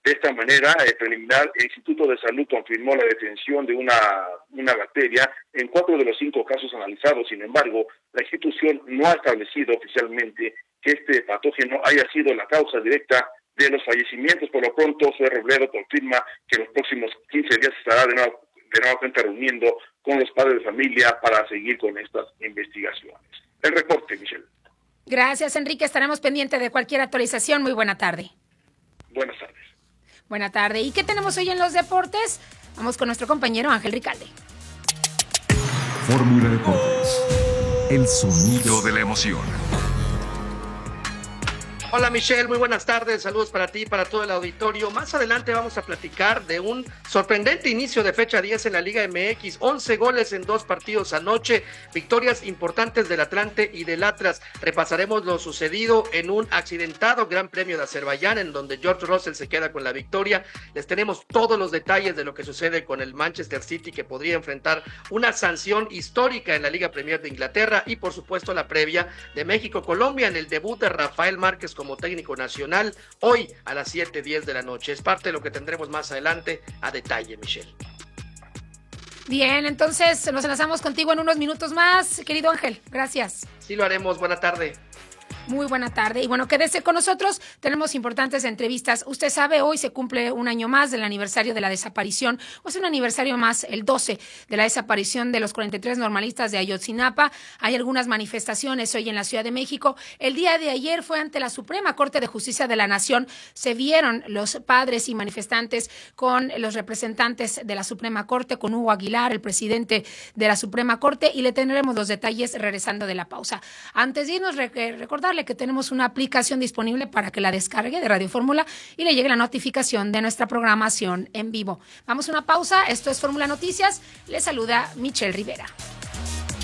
De esta manera, preliminar, el Instituto de Salud confirmó la detención de una bacteria en 4 de los 5 casos analizados. Sin embargo, la institución no ha establecido oficialmente que este patógeno haya sido la causa directa de los fallecimientos. Por lo pronto, Zoe Robledo confirma que en los próximos 15 días estará de nueva cuenta reuniendo con los padres de familia para seguir con estas investigaciones. El reporte, Michelle. Gracias, Enrique. Estaremos pendientes de cualquier actualización. Muy buena tarde. Buenas tardes. Buena tarde. ¿Y qué tenemos hoy en los deportes? Vamos con nuestro compañero Ángel Ricalde. Fórmula Deportes. El sonido de la emoción. Hola Michelle, muy buenas tardes, saludos para ti y para todo el auditorio. Más adelante vamos a platicar de un sorprendente inicio de fecha 10 en la Liga MX, 11 goles en 2 partidos anoche, victorias importantes del Atlante y del Atlas. Repasaremos lo sucedido en un accidentado Gran Premio de Azerbaiyán, en donde George Russell se queda con la victoria. Les tenemos todos los detalles de lo que sucede con el Manchester City, que podría enfrentar una sanción histórica en la Liga Premier de Inglaterra, y por supuesto la previa de México-Colombia en el debut de Rafael Márquez como técnico nacional, hoy a las 7:10 de la noche. Es parte de lo que tendremos más adelante a detalle, Michelle. Bien, entonces nos enlazamos contigo en unos minutos más, querido Ángel. Gracias. Sí, lo haremos. Buena tarde. Muy buena tarde. Y bueno, quédese con nosotros. Tenemos importantes entrevistas. Usted sabe, hoy se cumple un año más del aniversario de la desaparición, o es un aniversario más, el 12, de la desaparición de los 43 normalistas de Ayotzinapa. Hay algunas manifestaciones hoy en la Ciudad de México. El día de ayer fue ante la Suprema Corte de Justicia de la Nación. Se vieron los padres y manifestantes con los representantes de la Suprema Corte, con Hugo Aguilar, el presidente de la Suprema Corte, y le tendremos los detalles regresando de la pausa. Antes de irnos, recordarle que tenemos una aplicación disponible para que la descargue de Radio Fórmula y le llegue la notificación de nuestra programación en vivo. Vamos a una pausa. Esto es Fórmula Noticias. Les saluda Michelle Rivera.